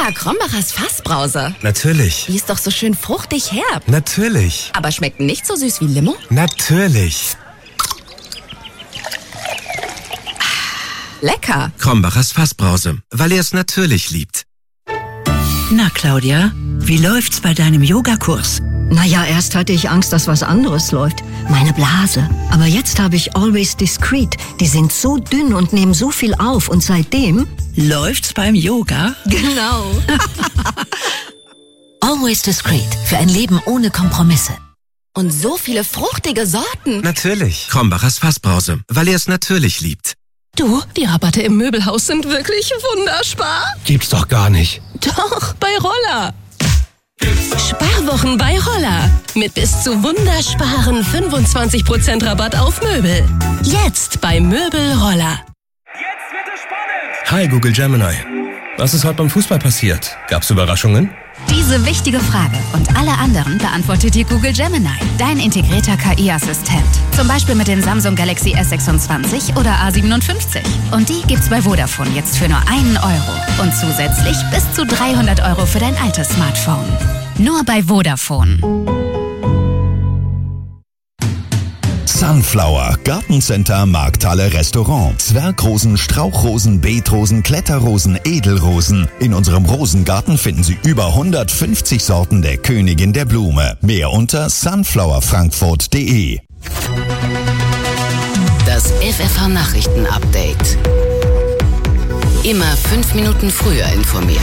Lecker, Krombachers Fassbrause. Natürlich. Die ist doch so schön fruchtig herb. Natürlich. Aber schmeckt nicht so süß wie Limo? Natürlich. Lecker. Krombachers Fassbrause, weil er es natürlich liebt. Na, Claudia, wie läuft's bei deinem Yogakurs? Naja, erst hatte ich Angst, dass was anderes läuft. Meine Blase. Aber jetzt habe ich Always Discreet. Die sind so dünn und nehmen so viel auf. Und seitdem... Läuft's beim Yoga? Genau. Always Discreet. Für ein Leben ohne Kompromisse. Und so viele fruchtige Sorten. Natürlich. Krombachers Fassbrause, weil er es natürlich liebt. Du, die Rabatte im Möbelhaus sind wirklich wunderspar. Gibt's doch gar nicht. Doch, bei Roller. Sparwochen bei Roller. Mit bis zu wundersparen 25% Rabatt auf Möbel. Jetzt bei Möbel Roller. Jetzt wird es spannend. Hi Google Gemini. Was ist heute beim Fußball passiert? Gab's Überraschungen? Diese wichtige Frage und alle anderen beantwortet dir Google Gemini, dein integrierter KI-Assistent. Zum Beispiel mit den Samsung Galaxy S26 oder A57. Und die gibt's bei Vodafone jetzt für nur 1 Euro. Und zusätzlich bis zu 300 Euro für dein altes Smartphone. Nur bei Vodafone. Sunflower, Gartencenter, Markthalle, Restaurant. Zwergrosen, Strauchrosen, Beetrosen, Kletterrosen, Edelrosen. In unserem Rosengarten finden Sie über 150 Sorten der Königin der Blume. Mehr unter sunflowerfrankfurt.de. Das FFH Nachrichten Update. Immer 5 Minuten früher informiert.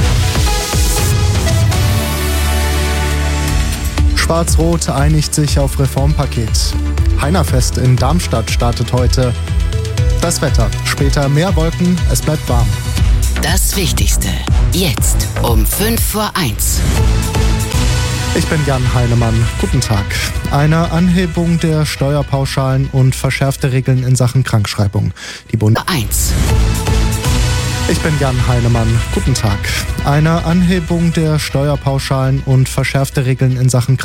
Schwarz-Rot einigt sich auf Reformpaket. Heinerfest in Darmstadt startet heute. Das Wetter. Später mehr Wolken, es bleibt warm. Das Wichtigste. Jetzt um 5:01. Ich bin Jan Heinemann. Guten Tag. Eine Anhebung der Steuerpauschalen und verschärfte Regeln in Sachen Krankschreibung. Die 1. Ich bin Jan Heinemann. Guten Tag. Eine Anhebung der Steuerpauschalen und verschärfte Regeln in Sachen